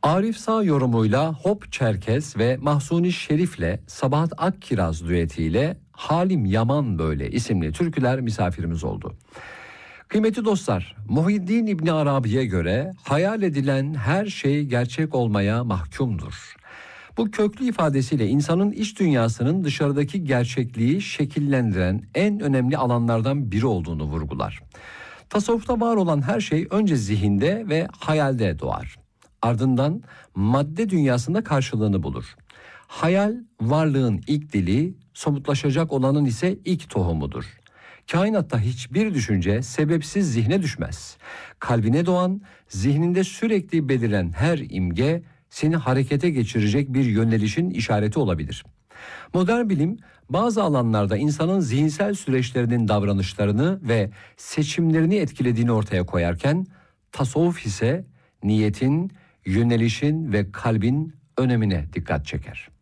Arif Sağ yorumuyla Hop Çerkez ve Mahsuni Şerif'le Sabahat Akkiraz düetiyle Halim Yaman Böyle isimli türküler misafirimiz oldu. Kıymetli dostlar, Muhyiddin İbni Arabi'ye göre hayal edilen her şey gerçek olmaya mahkumdur. Bu köklü ifadesiyle insanın iç dünyasının dışarıdaki gerçekliği şekillendiren en önemli alanlardan biri olduğunu vurgular. Tasavvufta var olan her şey önce zihinde ve hayalde doğar. Ardından madde dünyasında karşılığını bulur. Hayal varlığın ilk dili, somutlaşacak olanın ise ilk tohumudur. Kainatta hiçbir düşünce sebepsiz zihne düşmez. Kalbine doğan, zihninde sürekli beliren her imge seni harekete geçirecek bir yönelişin işareti olabilir. Modern bilim bazı alanlarda insanın zihinsel süreçlerinin davranışlarını ve seçimlerini etkilediğini ortaya koyarken, tasavvuf ise niyetin, yönelişin ve kalbin önemine dikkat çeker.